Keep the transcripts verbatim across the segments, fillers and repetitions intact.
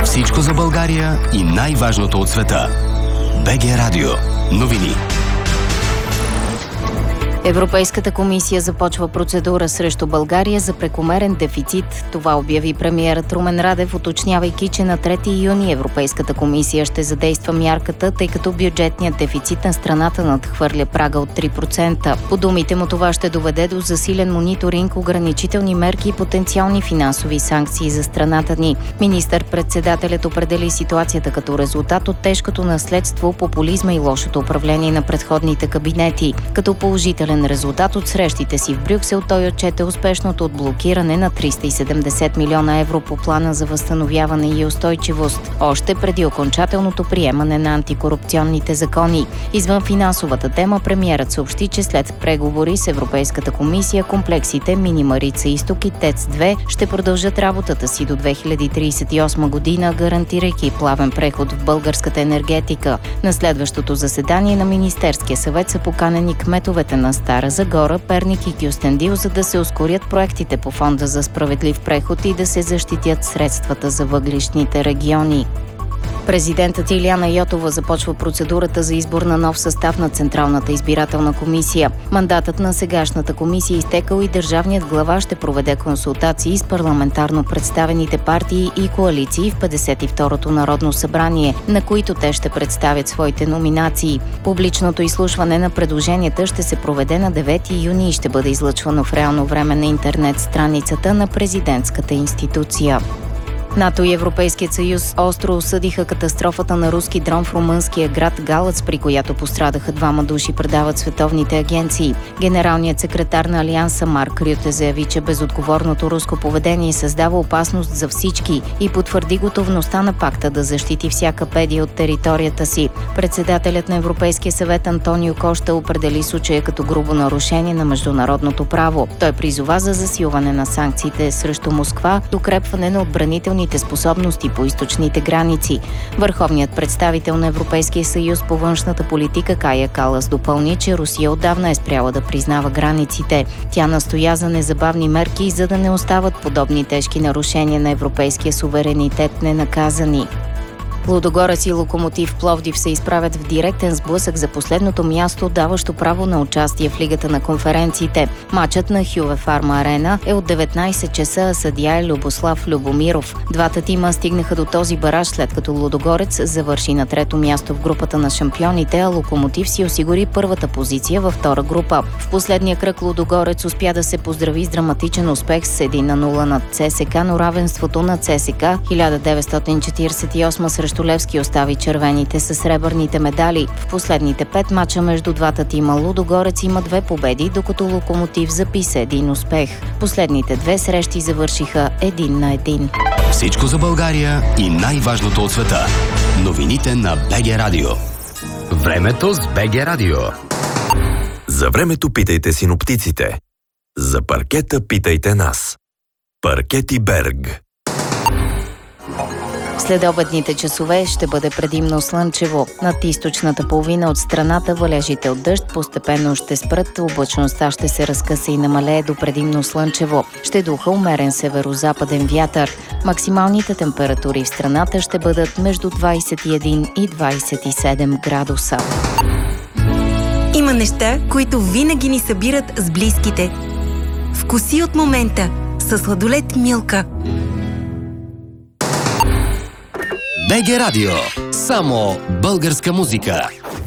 Всичко за България и най-важното от света. БГ Радио. Новини. Европейската комисия започва процедура срещу България за прекомерен дефицит. Това обяви премиерът Румен Радев, уточнявайки, че на трети юни Европейската комисия ще задейства мярката, тъй като бюджетният дефицит на страната надхвърля прага от три процента. По думите му, това ще доведе до засилен мониторинг, ограничителни мерки и потенциални финансови санкции за страната ни. Министър-председателят определи ситуацията като резултат от тежкото наследство, популизма и лошото управление на предходните кабинети. Като положителен резултат от срещите си в Брюксел, той отчете успешното отблокиране на триста и седемдесет милиона евро по плана за възстановяване и устойчивост, още преди окончателното приемане на антикорупционните закони. Извън финансовата тема, премиерът съобщи, че след преговори с Европейската комисия, комплексите Мини Марица Изток и ТЕЦ две ще продължат работата си до две хиляди тридесет и осма година, гарантирайки плавен преход в българската енергетика. На следващото заседание на Министерския съвет са поканени кметовете на Стара Загора, Перник и Кюстендил, за да се ускорят проектите по Фонда за справедлив преход и да се защитят средствата за въглищните региони. Президентът Илияна Йотова започва процедурата за избор на нов състав на Централната избирателна комисия. Мандатът на сегашната комисия е изтекал и държавният глава ще проведе консултации с парламентарно представените партии и коалиции в петдесет и второто Народно събрание, на които те ще представят своите номинации. Публичното изслушване на предложенията ще се проведе на девети юни и ще бъде излъчвано в реално време на интернет страницата на президентската институция. НАТО и Европейският съюз остро осъдиха катастрофата на руски дрон в румънския град Галац, при която пострадаха двама души, предават световните агенции. Генералният секретар на Алианса Марк Рюте заяви, че безотговорното руско поведение създава опасност за всички и потвърди готовността на пакта да защити всяка педия от територията си. Председателят на Европейския съвет Антонио Кошта определи случая като грубо нарушение на международното право. Той призова за засилване на санкциите срещу Москва, укрепване на отбранителни способности по източните граници. Върховният представител на Европейския съюз по външната политика Кая Калас допълни, че Русия отдавна е спряла да признава границите. Тя настоя за незабавни мерки, за да не остават подобни тежки нарушения на европейския суверенитет ненаказани. Лудогорец и Локомотив Пловдив се изправят в директен сблъсък за последното място, даващо право на участие в Лигата на конференциите. Матчът на Хюве Фарма Арена е от деветнайсет часа, а съдия е Любослав Любомиров. Двата тима стигнаха до този бараж, след като Лудогорец завърши на трето място в групата на шампионите, а Локомотив си осигури първата позиция във втора група. В последния кръг Лудогорец успя да се поздрави с драматичен успех с едно на нула над ЦСКА, но равенството на ЦСКА хиляда деветстотин четирийсет и осма срещу Левски остави червените със сребърните медали. В последните пет мача между двата тима Лудогорец има две победи, докато Локомотив записа един успех. Последните две срещи завършиха един на един. Всичко за България и най-важното от света. Новините на БГ Радио. Времето с БГ Радио. За времето питайте синоптиците. За паркета питайте нас. Паркети Берг. Следобедните часове ще бъде предимно слънчево. Над източната половина от страната валежите от дъжд постепенно ще спрат, облачността ще се разкъса и намалее до предимно слънчево. Ще духа умерен северо-западен вятър. Максималните температури в страната ще бъдат между двайсет и един и двайсет и седем градуса. Има неща, които винаги ни събират с близките. Вкуси от момента със сладолед Милка. БГ Радио. Само българска музика.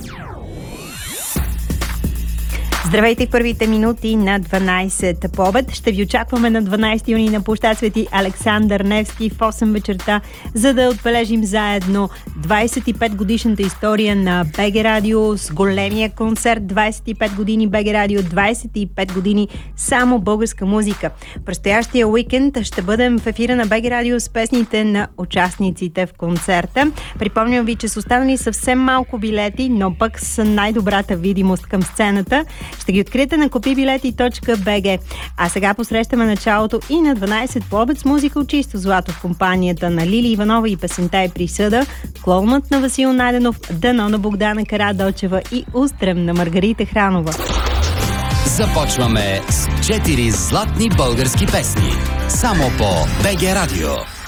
Здравейте в първите минути на дванайсет по обед. Ще ви очакваме на дванайсети юни на площад Свети Александър Невски в осем вечерта, за да отбележим заедно двайсет и пет годишната история на БГ Радио с големия концерт двайсет и пет години БГ Радио, двайсет и пет години само българска музика. Предстоящия уикенд ще бъдем в ефира на БГ Радио с песните на участниците в концерта. Припомням ви, че са останали съвсем малко билети, но пък с най-добрата видимост към сцената. Ще ги откриете на купибилети точка би джи. А сега посрещаме началото и на дванайсет по обед с музика от чисто злато в компанията на Лили Иванова и песента е Присъда, Клоунът на Васил Найденов, Дано на Богдана Карадочева и Устрем на Маргарита Хранова. Започваме с четири златни български песни. Само по БГ Радио.